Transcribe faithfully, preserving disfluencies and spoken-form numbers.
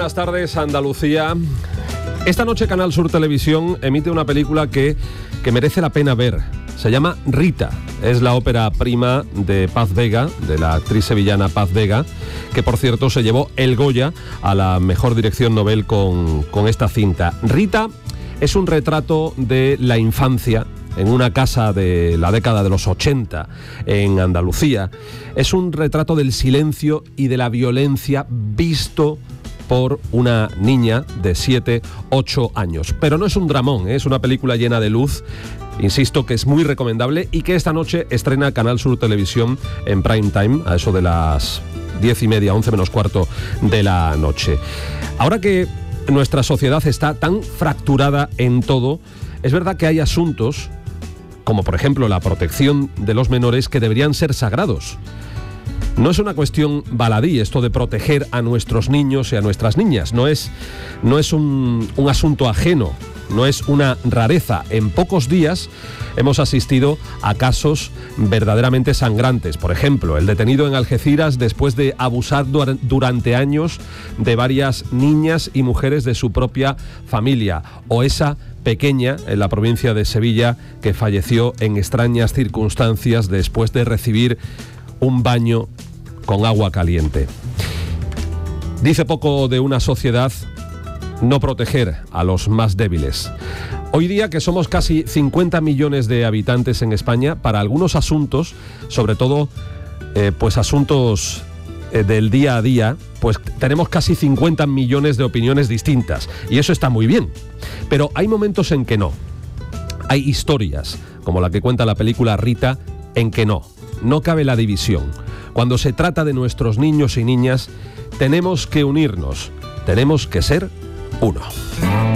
buenas tardes, Andalucía. Esta noche Canal Sur Televisión emite una película que, que merece la pena ver. Se llama Rita. Es la ópera prima de Paz Vega, de la actriz sevillana Paz Vega, que por cierto se llevó el Goya a la mejor dirección Nobel con, con esta cinta. Rita es un retrato de la infancia en una casa de la década de los ochenta en Andalucía. Es un retrato del silencio y de la violencia visto por una niña de siete, ocho años. Pero no es un dramón, ¿eh? Es una película llena de luz. Insisto que es muy recomendable y que esta noche estrena Canal Sur Televisión en prime time, a eso de las diez y media, once menos cuarto de la noche. Ahora que nuestra sociedad está tan fracturada en todo, es verdad que hay asuntos, como por ejemplo la protección de los menores, que deberían ser sagrados. No es una cuestión baladí esto de proteger a nuestros niños y a nuestras niñas. No es, no es un, un asunto ajeno, no es una rareza. En pocos días hemos asistido a casos verdaderamente sangrantes. Por ejemplo, el detenido en Algeciras después de abusar dur- durante años de varias niñas y mujeres de su propia familia. O esa pequeña en la provincia de Sevilla que falleció en extrañas circunstancias después de recibir un baño con agua caliente. Dice poco de una sociedad no proteger a los más débiles. Hoy día, que somos casi cincuenta millones de habitantes en España, para algunos asuntos, sobre todo eh, pues asuntos eh, del día a día, pues tenemos casi cincuenta millones de opiniones distintas, y eso está muy bien. Pero hay momentos en que no. Hay historias, como la que cuenta la película Rita, en que no. No cabe la división. Cuando se trata de nuestros niños y niñas, tenemos que unirnos, tenemos que ser uno.